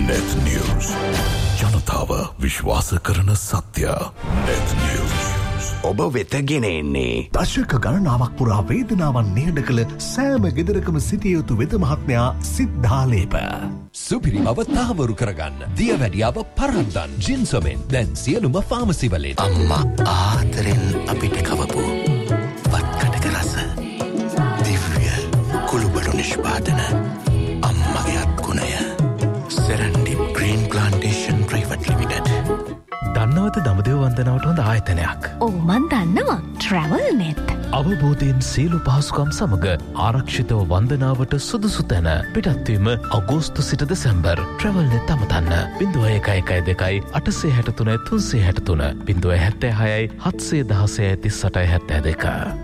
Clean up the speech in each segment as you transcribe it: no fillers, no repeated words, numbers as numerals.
Net News. ජනතාව විශ්වාස කරන සත්‍ය. Net News. ඔබ වෙත ගෙන එන්නේ දශක ගණනාවක් පුරා වේදනාවන් නිහඬ කළ සෑම ගෙදරකම සිටිය යුතු වෙද මහත්මයා සිද්ධාලේප. සුපිරි බව තහවුරු කරගන්න දියවැඩියාව පරද්දන් ජින්සොමෙන් දැන් සියලුම ෆාමසි වලින්. අම්මා ආදරෙන් අපිට කවපු වත්කඩක රස දිව්‍ය කුළුබඩු නිෂ්පාදන අම්මගේ අත්ගුණය සෙරන්ඩි ග්‍රීන් ප්ලාන්ටේෂන් ප්‍රයිවට් ලිමිටඩ්. දන්නවද දඹදිව වන්දනාවට හොඳ ආයතනයක්? ඔව් මන් දන්නවා. ට්‍රැවල් නෙත්. අවබෝධයෙන් සියලු පහසුකම් සමග ආරක්ෂිතව වන්දනාවට සුදුසු තැන පිටත්වීම අගෝස්තු සිට දෙසැම්බර්. ට්‍රැවල් නෙත් අමතන්න 0112 863 363 076 716 3872.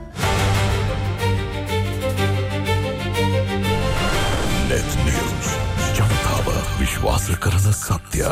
Net News. ජනතාව විශ්වාස කරන සත්‍ය.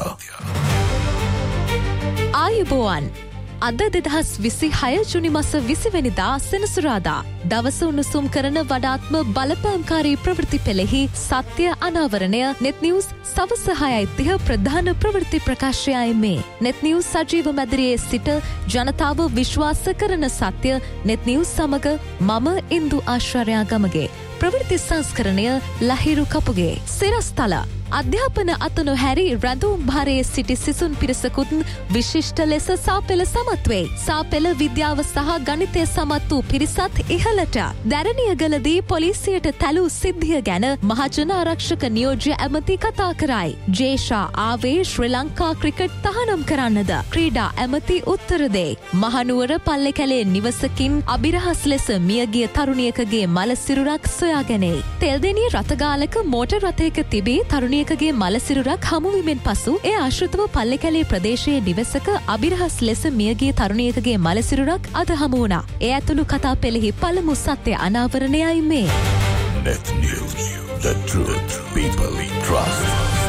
ආයුබෝවන්. අද 2026 ජුනි මස 20 වෙනිදා සෙනසුරාදා දවස උණුසුම් කරන වඩාත්ම බලපෑම්කාරී ප්‍රවෘත්ති පෙළෙහි සත්‍ය අනාවරණය net news සවස 6:30 ප්‍රධාන ප්‍රවෘත්ති ප්‍රකාශයයි මේ. net news සජීව මැදිරියේ සිට ජනතාව විශ්වාස කරන සත්‍ය net news සමග මම ඉන්දු ආශ්චර්යා ගමගේ ප්‍රවෘත්ති සංස්කරණය ලහිරු කපුගේ සිරස්තල අධ්‍යාපන අතනු හැරි රැඳවුම් භාරයේ සිටි සිසුන් පිරිසකුත් විශිෂ්ට ලෙස සාපෙළ සමත් වේ. සාපෙළ විද්‍යාව සහ ගණිතය සමත් වූ පිරිසත් ඉහළට. දැරණියගලදී පොලිසියට තැලූ සිද්ධිය ගැන මහජන ආරක්ෂක නියෝජ්‍ය ඇමති කතා කරයි. ජේෂා ආවේ ශ්‍රී ලංකා ක්‍රිකට් තහනම් කරන්නද? ක්‍රීඩා ඇමති උත්තර දෙයි. මහනුවර පල්ලෙකැලේ නිවසකින් අබිරහස් ලෙස මියගිය තරුණියකගේ මල සිරුරක් සොයාගැනේ. තෙල්දෙණිය රථගාලක මෝටර් රථයක තිබී තරුණියකගේ මල සිරුරක් හමුවීමෙන් පසු ඒ ආශ්‍රිතව පල්ලෙකැලේ ප්‍රදේශයේ නිවසක අබිරහස් ලෙස මියගිය තරුණියකගේ මල සිරුරක් අද හමු වුණා. ඒ ඇතුළු කතා පෙළෙහි පළමු සත්‍ය අනාවරණයයි මේ. Net News. The truth people trust.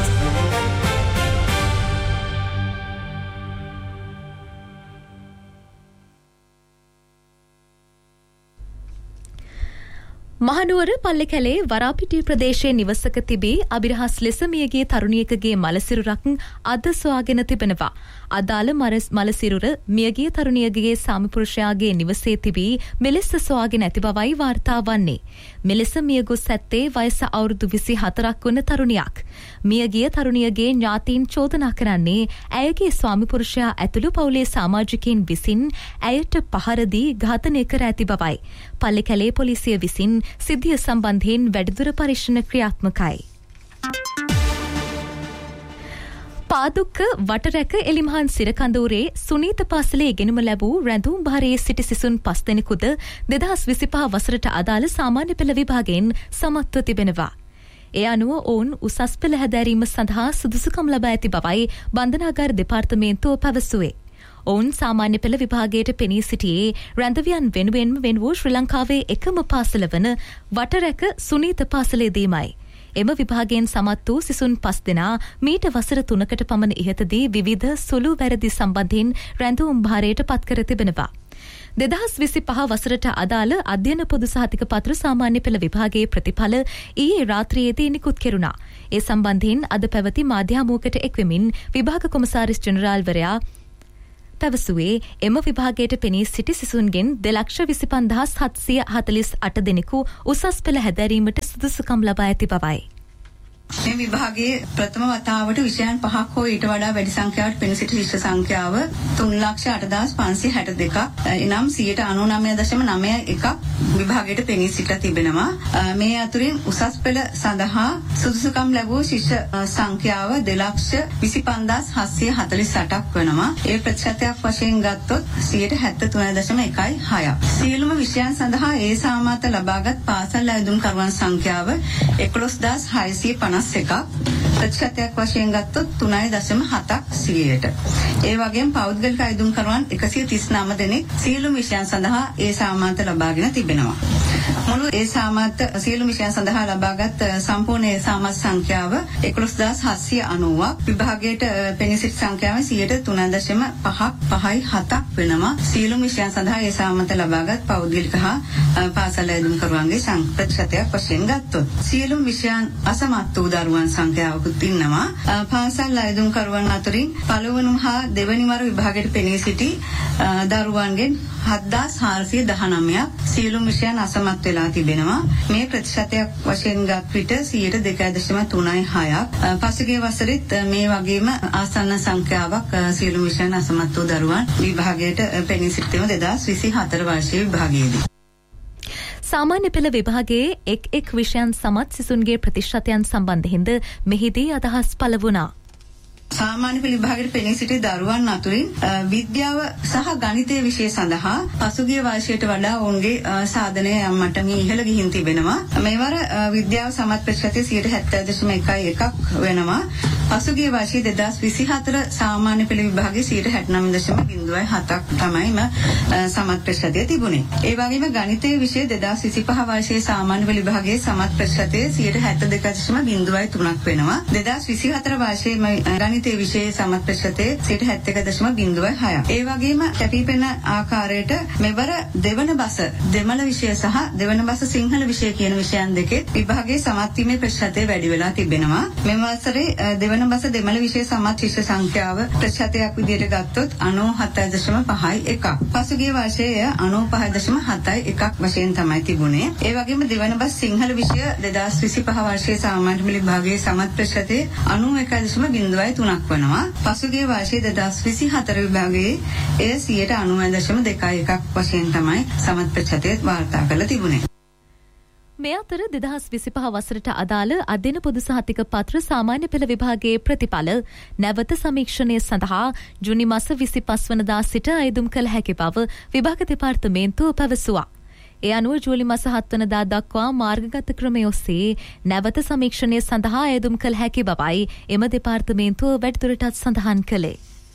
Mahanuwara පල්ලෙකැලේ වරාපිටිය ප්‍රදේශයේ නිවසක තිබී අබිරහස් ලෙස මියගිය තරුණියකගේ මලසිරුරක් අද සොයාගෙන තිබෙනවා. අදාළ මලසිරුර මියගිය තරුණියකගේ සාමිපුරුෂයාගේ නිවසේ තිබී මෙලෙස සොයාගෙන ඇති බවයි වාර්තා වන්නේ. මෙලෙස මියගොස් ඇත්තේ වයස අවුරුදු 24ක් වන තරුණියක්. මියගිය තරුණියගේ ඥාතීන් චෝදනා කරන්නේ ඇයගේ ස්වාමිපුරුෂයා ඇතුළු පවුලේ සමාජිකයින් විසින් ඇයට පහර දී ඝාතනය කර ඇති බවයි. පල්ලෙකැලේ පොලිසිය විසින් සිද්ධිය සම්බන්ධයෙන් වැඩිදුර පරීක්ෂණ ක්‍රියාත්මකයි. පාදුක්ක වටරැක එලිමහන් සිරකඳවුරේ සුනීත පාසලේ ඉගෙනුම ලැබූ රැඳවුම් භාරයේ සිටි සිසුන් 5 දෙනෙකුද 2025 වසරට අදාළ සාමාන්‍ය පෙළ විභාගයෙන් සමත්ව තිබෙනවා. ඒ අනුව ඔවුන් උසස් පෙළ හැදෑරීම සඳහා සුදුසුකම් ලබා ඇති බවයි බන්ධනාගාර දෙපාර්තමේන්තුව පැවසුවේ. ඔවුන් සාමාන්‍ය පෙළ විභාගයට පෙනී සිටියේ රැඳවියන් වෙනුවෙන්ම වෙන් වූ ශ්‍රී ලංකාවේ එකම පාසල වන වටරැක සුනීත පාසලේදීමයි. එම විභාගයෙන් සමත් වූ සිසුන් 5 දෙනා මීට වසර 3කට පමණ ඉහතදී විවිධ සුළු වැරදි සම්බන්ධයෙන් රැඳවුම් භාරයට පත් කර තිබෙනවා. 2025 වසරට අදාළ අධ්‍යයන පොදු සහතික පත්‍ර සාමාන්‍ය පෙළ විභාගයේ ප්‍රතිඵල ඊයේ රාත්‍රියේදී නිකුත් කෙරුණා. ඒ සම්බන්ධයෙන් අද පැවති මාධ්‍ය හමුවකට එක්වෙමින් විභාග කොමසාරිස් ජෙනරාල්වරයා පැවසුවේ එම විභාගයට පෙනී සිටි සිසුන්ගෙන් 2,25,748 දෙනෙකු උසස් පෙළ හැදෑරීමට සුදුසුකම් ලබා ඇති බවයි. මේ විභාගයේ ප්‍රථම වතාවට විෂයන් 5ක් හෝ ඊට වඩා වැඩි සංඛ්‍යාවට පෙනී සිටි ශිෂ්‍ය සංඛ්‍යාව 3,08,562ක්. එනම් 99.91ක් විභාගයට පෙනී සිටලා තිබෙනවා. මේ අතුරින් උසස් පෙළ සඳහා සුදුසුකම් ලැබූ ශිෂ්‍ය සංඛ්‍යාව 2,25,748ක් වෙනවා. ඒ ප්‍රතිශතයක් වශයෙන් ගත්තොත් 73.16ක්. සියලුම විෂයන් සඳහා ඒ සාමාත ලබාගත් පාසල් අයදුම් කරුවන් සංඛ්‍යාව 11,650 එකක්. ප්‍රතිශතයක් වශයෙන් ගත්තොත් 3.7%. ඒ වගේම පෞද්ගලික අයදුම්කරුවන් 139 දෙනෙක් සියලුම විෂයන් සඳහා ඒ සාමාන්‍ය ලබාගෙන තිබෙනවා. මුළු ඒ සාමත් සියලු විෂයන් සඳහා ලබාගත් සම්පූර්ණ ඒ සාමත් සංඛ්‍යාව 11790ක්. විභාගයට පෙනී සිටි සංඛ්‍යාව 3.5.7ක් වෙනවා. සියලු විෂයන් සඳහා ඒ සාමත ලබාගත් පෞද්ගලික හා පාසල් අයදුම්කරුවන්ගේ ප්‍රතිශතයක් වශයෙන් ගත්තොත් සියලු විෂයන් අසමත් වූ දරුවන් සංඛ්‍යාවකුත් ඉන්නවා. පාසල් අයදුම්කරුවන් අතරින් පළවෙනි හා දෙවෙනි වර විභාගයට පෙනී සිටි දරුවන්ගෙන් 7419ක් සියලු විෂයන් අසමත් වෙලා තිබෙනවා. මේ ප්‍රතිශතයක් වශයෙන් ගත් විට 2.36ක්. පසුගිය වසරෙත් මේ වගේම ආසන්න සංඛ්‍යාවක් සියලු විෂයන් අසමත් වූ දරුවන් විභාගයට පෙනී සිටින 2024 වර්ෂයේ විභාගයේදී සාමාන්‍ය පෙළ විභාගයේ එක් විෂයන් සමත් සිසුන්ගේ ප්‍රතිශතයන් සම්බන්ධයෙන්ද මෙහිදී අදහස් පළ වුණා. සාමාන්‍ය පෙළ විභාගයට පෙනී සිටි දරුවන් අතුරින් විද්‍යාව සහ ගණිතය විෂය සඳහා පසුගිය වර්ෂයට වඩා ඔවුන්ගේ සාධනය යම් මට්ටමකින් ඉහළ ගිහින් තිබෙනවා. මේවර විද්‍යාව සමත් ප්‍රතිශතය 70.11ක් වෙනවා. පසුගිය වර්ෂයේ 2024 සාමාන්‍ය පෙළ විභාගයේ 69.07ක් තමයි සමත් ප්‍රතිශතය තිබුණේ. ඒ වගේම ගණිතය විෂය 2025 වර්ෂයේ සාමාන්‍ය පෙළ විභාගයේ සමත් ප්‍රතිශතය 72.03ක් වෙනවා. 2024 වර්ෂයේ ගණිතය විෂයේ සමත් ප්‍රතිශතය 71.06ක්. ඒ වගේම කැපිපෙන ආකාරයට මෙවර දෙවන බස දෙමළ විෂය සහ දෙවන බස සිංහල විෂය කියන විෂයන් දෙකේ විභාගයේ සමත් වීමේ ප්‍රතිශතය වැඩි වෙලා තිබෙනවා. මෙම වසරේ දෙවන බස දෙමළ විෂය සමත් ශිෂ්‍ය සංඛ්‍යාව ප්‍රතිශතයක් විදිහට ගත්තොත් 97.51ක්. පසුගිය වර්ෂයේ 95.71ක් වශයෙන් තමයි තිබුණේ. ඒ වගේම දෙවන බස සිංහල විෂය 2025 වර්ෂයේ සාමාන්‍ය පෙළ විභාගයේ සමත් ප්‍රතිශතය 91.03ක් වෙනවා. පසුගිය වර්ෂයේ 2024 විභාගයේ එය 90.21ක් වශයෙන් තමයි සමත් ප්‍රතිශතය වාර්තා කරලා තිබුණේ. මේ අතර 2025 වසරට අදාළ අධ්‍යයන පොදු සහතික පත්‍ර සාමාන්‍ය පෙළ විභාගයේ ප්‍රතිඵල නැවත සමීක්ෂණය සඳහා ජුනි මාස 25 වනදා සිට අයදුම් කළ හැකි බව විභාග දෙපාර්තමේන්තුව පැවසුවා. ඒ අනුව ජූලි මාස 7 වනදා දක්වා මාර්ගගත ක්‍රමය ඔස්සේ නැවත සමීක්ෂණය සඳහා අයදුම් කළ හැකි බවයි එම දෙපාර්තමේන්තුව වැඩිදුරටත් සඳහන් කළේ.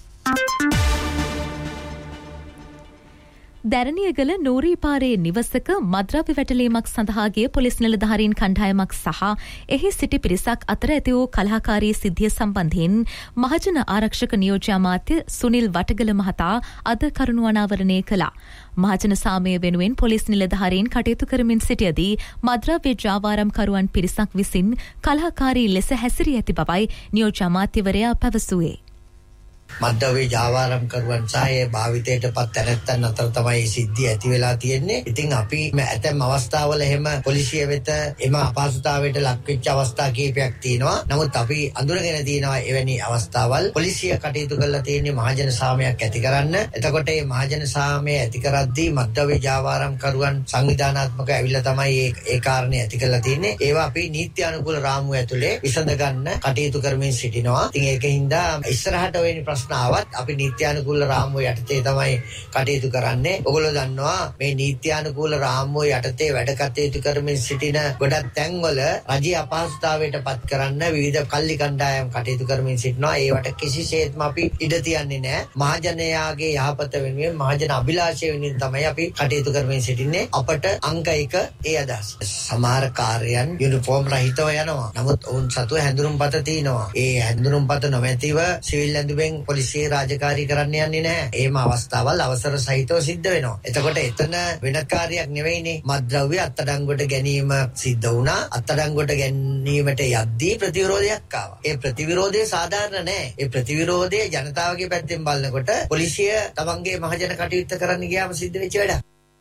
දැරණියගල නූරී පාරේ නිවසක මද්‍රව්‍ය වැටලීමක් සඳහා ගිය පොලිස් නිලධාරීන් කණ්ඩායමක් සහ එහි සිටි පිරිසක් අතර ඇති වූ කලහකාරී සිද්ධිය සම්බන්ධයෙන් මහජන ආරක්ෂක නියෝජ්‍ය අමාත්‍ය සුනිල් වටගල මහතා අද කරුණු අනාවරණය කළා. මහජන සාමය වෙනුවෙන් පොලිස් නිලධාරීන් කටයුතු කරමින් සිටියදී මද්‍රව්‍ය ජාවාරම්කරුවන් පිරිසක් විසින් කලහකාරී ලෙස හැසිරී ඇති බවයි නියෝජ්‍ය අමාත්‍යවරයා පැවසුවේ. මද්දවේ ජාවාරම්කරුවන් සහ ඒ භාවිතයට පත් තැනැත්තන් අතර තමයි සිද්ධිය ඇති වෙලා තියෙන්නේ. ඉතින් අපි ඇතැම් අවස්ථාවල එහෙම පොලිසිය වෙත එම අපහසුතාවයට ලක්වෙච්ච අවස්ථා කීපයක් තියෙනවා. නමුත් අපි අඳුරගෙන තියෙනවා එවැනි අවස්ථාවල්. පොලිසිය කටයුතු කරලා තියෙන්නේ මහජන සාමයක් ඇති කරන්න. එතකොට මේ මහජන සාමය ඇති කරද්දී මද්දවේ ජාවාරම්කරුවන් සංවිධානාත්මකව ඇවිල්ලා තමයි ඒ කාරණේ ඇති කරලා තියෙන්නේ. ඒවා අපි නීත්‍ය අනුකූල රාමුව ඇතුලේ විසඳ ගන්න කටයුතු කරමින් සිටිනවා. ඉතින් ඒකින්ද ඉස්සරහට වෙන්නේ ප්‍රශ්නාවත් අපි නීත්‍යානුකූල රාමුව යටතේ තමයි කටයුතු කරන්නේ. ඔයගොල්ලෝ දන්නවා මේ නීත්‍යානුකූල රාමුව යටතේ වැඩ කටයුතු කරමින් සිටින ගොඩක් තැන්වල රජයේ අපහසුතාවයට පත් කරන්න විවිධ කල්ලි කණ්ඩායම් කටයුතු කරමින් සිටිනවා. ඒවට කිසිසේත්ම අපි ඉඩ තියන්නේ නැහැ. මහජනයාගේ යහපත වෙනුවෙන් මහජන අභිලාෂය වෙනුවෙන් තමයි අපි කටයුතු කරමින් සිටින්නේ. අපට අංක 1 ඒ අදහස. සමහර කාර්යයන් යුනිෆෝම් රහිතව යනවා. නමුත් ඔවුන් සතුව හැඳුනුම්පත තියෙනවා. ඒ හැඳුනුම්පත නොමැතිව සිවිල් ඇඳුමෙන් පොලිසිය රාජකාරී කරන්න යන්නේ නැහැ. එහෙම අවස්ථාවල් අවසර සහිතව සිද්ධ වෙනවා. එතකොට එතන වෙන කාර්යයක් නෙවෙයිනේ. මද්ද්‍රව්‍ය අත්අඩංගුවට ගැනීම සිද්ධ වුණා. අත්අඩංගුවට ගැනීමට යද්දී ප්‍රතිවිරෝධයක් ආවා. ඒ ප්‍රතිවිරෝධය සාධාරණ නැහැ. ඒ ප්‍රතිවිරෝධය ජනතාවගේ පැත්තෙන් බලනකොට පොලිසිය තමන්ගේ මහජන කටයුත්ත කරන්න ගියාම සිද්ධ වෙච්ච වැඩක්.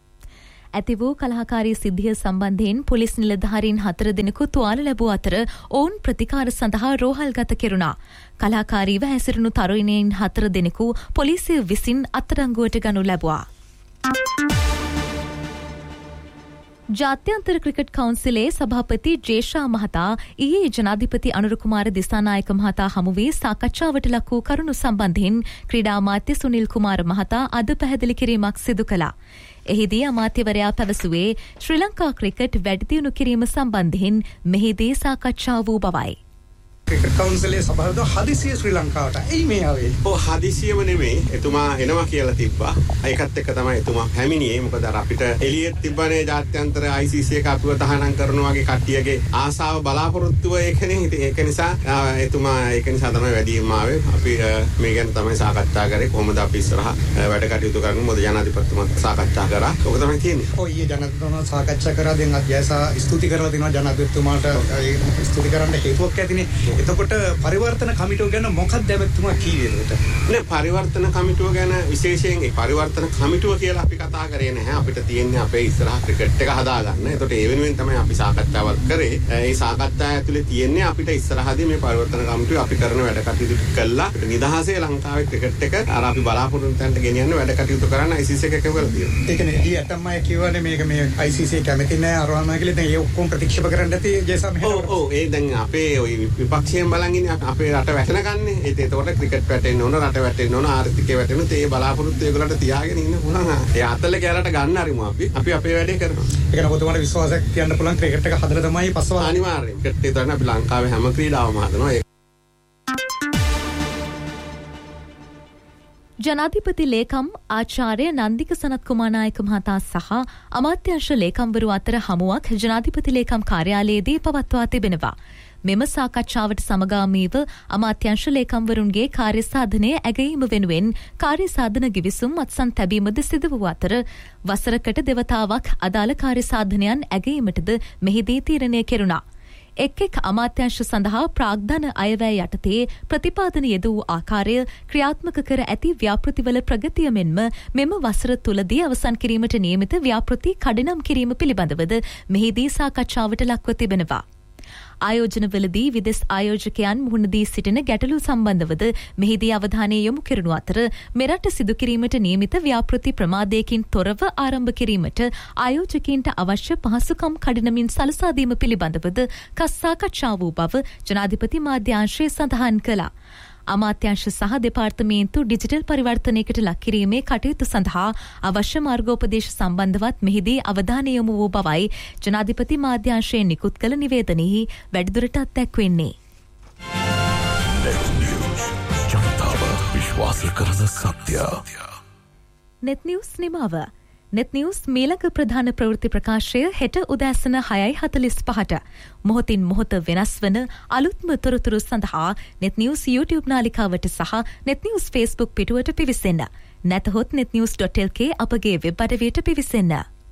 ඇති වූ කලහකාරී සිද්ධිය සම්බන්ධයෙන් පොලිස් නිලධාරීන් 4 දෙනෙකු තුවාල ලැබූ අතර ඔවුන් ප්‍රතිකාර සඳහා රෝහල්ගත කෙරුණා. කලහකාරීව හැසිරුණු තරුණයින් 4 දෙනෙකු පොලිසිය විසින් අත්අඩංගුවට ගනු ලැබුවා. ජාත්‍යන්තර ක්‍රිකට් කවුන්සිලේ සභාපති ජේෂා මහතා ඊයේ ජනාධිපති අනුර කුමාර දිසානායක මහතා හමු වී සාකච්ඡාවට ලක් වූ කරුණු සම්බන්ධයෙන් ක්‍රීඩා අමාත්‍ය සුනිල් කුමාර මහතා අද පැහැදිලි කිරීමක් සිදු කළා. එහිදී අමාත්‍යවරයා පැවසුවේ ශ්‍රී ලංකා ක්‍රිකට් වැඩිදියුණු කිරීම සම්බන්ධයෙන් මෙහිදී සාකච්ඡා වූ බවයි. ක්‍රිකට් කවුන්සිලේ සභාවද හදිසිය ශ්‍රී ලංකාවට. එයි මේ ආවේ. ඔව් හදිසියම නෙමෙයි. එතුමා එනවා කියලා තිබ්බා. ඒකත් එක්ක තමයි එතුමා පැමිණියේ. මොකද අර අපිට එළියෙත් තිබ්බනේ ජාත්‍යන්තර ICC එක අපිව තහනම් කරනවා වගේ කට්ටියගේ ආසාව බලාපොරොත්තුව ඒකනේ. ඒක නිසා එතුමා ඒක නිසා තමයි වැඩිම ආවේ. අපි මේ ගැන තමයි සාකච්ඡා කරේ. කොහොමද අපි ඉස්සරහ වැඩ කටයුතු කරන්නේ? මොකද ජනාධිපතිතුමාත් සාකච්ඡා කරා. ඔක තමයි තියෙන්නේ. ඔය ජනාධිපතිතුමා සාකච්ඡා කරා. දැන් අධ්‍යයසා ස්තුති කරලා දෙනවා ජනාධිපතිතුමාට. ස්තුති කරන්න හේතුවක් ඇතිනේ. එතකොට පරිවර්තන කමිටුව ගැන මොකක්ද දැවතුමා කීවේද? නේ පරිවර්තන කමිටුව ගැන විශේෂයෙන් ඒ පරිවර්තන කමිටුව කියලා අපි කතා කරේ නැහැ. අපිට තියෙන්නේ අපේ ඉස්සරහ ක්‍රිකට් එක හදාගන්න. ඒකට ඒ වෙනුවෙන් තමයි අපි සාකච්ඡාවක් කරේ. ඒ සාකච්ඡාව ඇතුලේ තියෙන්නේ අපිට ඉස්සරහදී මේ පරිවර්තන කමිටුව අපි කරන වැඩ කටයුතු කළා. නිදහසේ ලංකාවේ ක්‍රිකට් එක අර අපි බලාපොරොත්තු වෙන තැනට ගෙනියන්න වැඩ කටයුතු කරන්න ICC එක කැවලා තියෙනවා. ඒ කියන්නේ ඊ අතම්මයි කියවනේ මේක මේ ICC කැමති නැහැ අරවනවා කියලා. දැන් ඒ ඔක්කොම ප්‍රතික්ෂේප කරන්න ඇති ජයසම් මෙහෙම. ඔව් ඒ දැන් අපේ ওই විපක්ෂයෙන් බලන් ඉන්නේ අපේ රට වැටෙනකන්නේ. ඒතකොට ක්‍රිකට් වැටෙන්න ඕන, රට වැටෙන්න ඕන, ආර්ථිකය වැටෙන්න තේ බලාපොරොත්තු ඒගොල්ලන්ට තියාගෙන ඉන්න පුළුවන්. ඒ අතල්ල කැලට ගන්න හරිමු අපි අපේ වැඩේ කරනවා. ඒක නම් ඔතනට විශ්වාසයක් තියන්න පුළුවන් ක්‍රිකට් එක හදලා තමයි පස්සව අනිවාර්යෙන්. ක්‍රිකට් එක තමයි අපි ලංකාවේ හැම ක්‍රීඩාවම හදනවා. ජනාධිපති ලේකම් ආචාර්ය නන්දික සනත් කුමාරනායක මහතා සහ අමාත්‍යාංශ ලේකම්වරු අතර හමුවක් ජනාධිපති ලේකම් කාර්යාලයේදී පවත්වා තිබෙනවා. මෙම සාකච්ඡාවට සමගාමීව අමාත්‍යංශ ලේකම්වරුන්ගේ කාර්ය සාධනය ඇගයීම වෙනුවෙන් කාර්ය සාධන ගිවිසුම් අත්සන් තැබීමද සිදු වූ අතර වසරකට දෙවතාවක් අදාළ කාර්ය සාධනයන් ඇගයීමටද මෙහිදී තීරණය කෙරුණා. එක් අමාත්‍යංශ සඳහා ප්‍රාග්ධන අයවැය යටතේ ප්‍රතිපාදන යෙදූ ආකාරය ක්‍රියාත්මක කර ඇති ව්‍යාපෘතිවල ප්‍රගතිය මෙන්ම මෙම වසර තුලදී අවසන් කිරීමට නියමිත ව්‍යාපෘති කඩිනම් කිරීම පිළිබඳවද මෙහිදී සාකච්ඡාවට ලක්ව තිබෙනවා. ආයෝජනවලදී විදෙස් ආයෝජකයන් මුහුණ දී සිටින ගැටලු සම්බන්ධවද මෙහිදී අවධානය යොමු කරනු අතර මෙරට සිදු කිරීමට නියමිත ව්‍යාපෘති ප්‍රමාදයකින් තොරව ආරම්භ කිරීමට ආයෝජකයින්ට අවශ්‍ය පහසුකම් කඩිනමින් සලසා දීම පිළිබඳවද සාකච්ඡා වූ බව ජනාධිපති මාධ්‍යාංශය සඳහන් කළා. අමාත්‍යංශ සහ දෙපාර්තමේන්තු ඩිජිටල් පරිවර්තනයකට ලක් කිරීමේ කටයුතු සඳහා අවශ්‍ය මාර්ගෝපදේශ සම්බන්ධවත් මෙහිදී අවධානය යොමු වූ බවයි ජනාධිපති මාධ්‍යාංශයෙන් නිකුත් කළ නිවේදනයෙහි වැඩිදුරටත් දැක්වෙන්නේ. ජනතාව විශ්වාස කරන සත්‍ය. net news නිමාව. net news මීළඟ ප්‍රධාන ප්‍රවෘත්ති ප්‍රකාශය හෙට උදෑසන 6:45ට මොහොතින් මොහොත වෙනස් වන අලුත්ම තොරතුරු සඳහා net news YouTube නාලිකාවට සහ net news Facebook පිටුවට පිවිසෙන්න. නැතහොත් netnews.lk අපගේ වෙබ් අඩවියට පිවිසෙන්න.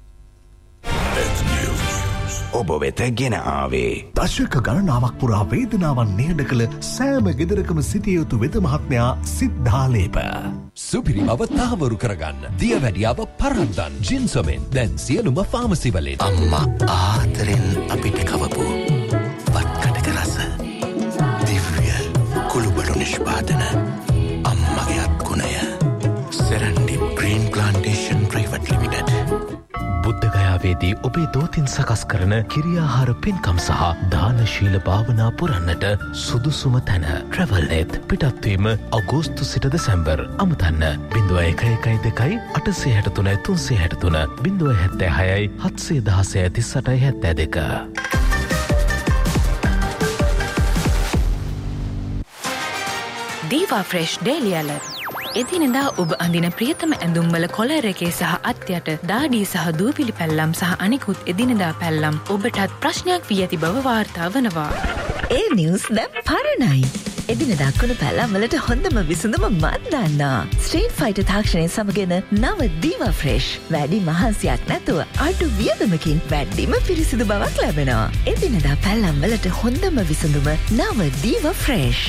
ඔබ වෙත ගෙන ආවේ දශක ගණනාවක් පුරා වේදනාවන් නිහඬ කළ සෑම ගෙදරකම සිටිය යුතු වෙද මහත්මයා සිද්ධාලේප. සුපිරි බව තහවුරු කරගන්න දියවැඩියාව පරද්දන් ජින්සමෙන් දැන් සියලුම ෆාමසි වලින්. අම්මා ආදරෙන් අපිට කවපු වත්කටක රස දිව්‍ය කුළුබඩු නිෂ්පාදන අම්මගේ අත්ගුණය සෙරන්ඩි ග්‍රීන් ප්ලාන්ටේෂන් ප්‍රයිවට් ලිමිටඩ්. බුද්ධගයාවේදී ඔබේ දෝතින් සකස් කරන කිරියාහාර පින්කම් සහ දානශීල භාවනා පුරන්නට සුදුසුම තැන ට්‍රැවල්නෙත්. පිටත්වීම අගෝස්තු සිට දෙසැම්බර්. අමතන්න 0111 863 363 776 දීවා fresh daily alert. එදිනෙදා ඔබ අඳින ප්‍රියතම ඇඳුම්වල කොලර් එකේ සහ අත්යට දාඩී සහ දූවිලි පැල්ලම් සහ අනිකුත් එදිනෙදා පැල්ලම් ඔබටත් ප්‍රශ්නයක් වී ඇති බව වාර්තා වනවා. ඒ නිවුස් දැන් පරණයි. එදිනෙදා කුණු පැල්ලම් වලට හොඳම විසඳුම මන් දන්නා. ස්ට්‍රීට් ෆයිටර් තාක්ෂණය සමගන නව දීවා ෆ්‍රෙෂ්. වැඩි මහන්සියක් නැතුව අඩු වියදමකින් වැඩිම පිරිසිදු බවක් ලැබෙනවා. එදිනෙදා පැල්ලම් වලට හොඳම විසඳුම නව දීවා ෆ්‍රෙෂ්.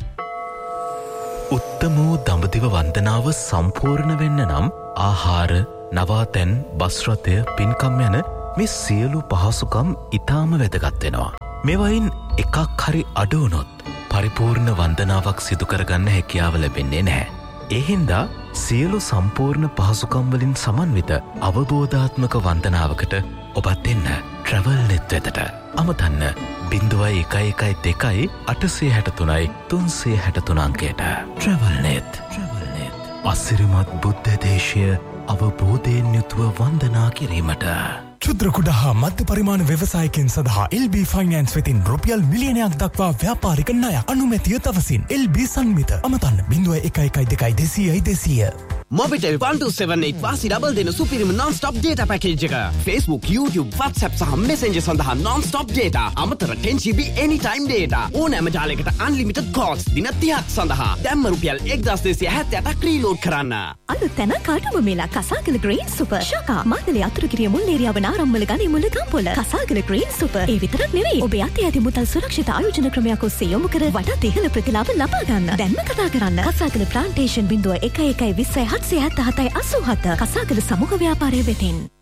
උත්තම වූ දඹදිව වන්දනාව සම්පූර්ණ වෙන්න නම් ආහාර, නවාතැන්, බස්රථය, පින්කම් යන මේ සියලු පහසුකම් ඉතාම වැදගත් වෙනවා. මේවයින් එකක් හරි අඩු වුණොත් පරිපූර්ණ වන්දනාවක් සිදු කරගන්න හැකියාව ලැබෙන්නේ නැහැ. ඒ හින්දා සියලු සම්පූර්ණ පහසුකම් වලින් සමන්විත අවබෝධාත්මක වන්දනාවකට ඔබත් එන්න ට්‍රැවල්නෙත් වෙතට. අමතන්න 0112 863 363 අංකයට. ට්‍රැවල්නෙත්. අසිරිමත් බුද්ධ දේශය අවබෝධයෙන් යුතුව වන්දනා කිරීමට. ක්ෂුද්‍ර කුඩා හා මධ්‍ය පරිමාණ ව්‍යවසායකයන් සඳහා LB ෆයිනෑන්ස් වෙතින් රුපියල් මිලියනයක් දක්වා ව්‍යාපාරික ණයක් අනුමැතිය තවසින් LB සම්මිත අමතන්න 011200. Mobitel 1278 වාසි ඩබල් දෙන සුපිරිම non-stop data package එක. Facebook, YouTube, WhatsApp සහ Messenger සඳහා non-stop data. අමතර 10GB anytime data. ඕනෑම ජාලයකට unlimited calls දින 30ක් සඳහා. දැම්ම රුපියල් 1278ක් රීලෝඩ් කරන්න. අලුත් තැන කාටුම මේලා කසාගල ග්‍රීන් සුපර්. ශකා මාතලේ අතුරුගිරිය මුල් ඒරියාව නාරම්මල ගනි මුල ගම්පොල. කසාගල green super. ඒ විතරක් නෙවෙයි. ඔබේ අතේ ඇති මුදල් සුරක්ෂිත ආයෝජන ක්‍රමයක් ඔස්සේ යොමු කර වටා ඉහළ ප්‍රතිලාභ ලබා ගන්න. දැන්ම කතා කරන්න. කසාගල ප්ලාන්ටේෂන් 0112 777 කසාගල සමූහ ව්‍යාපාරය වෙතින්.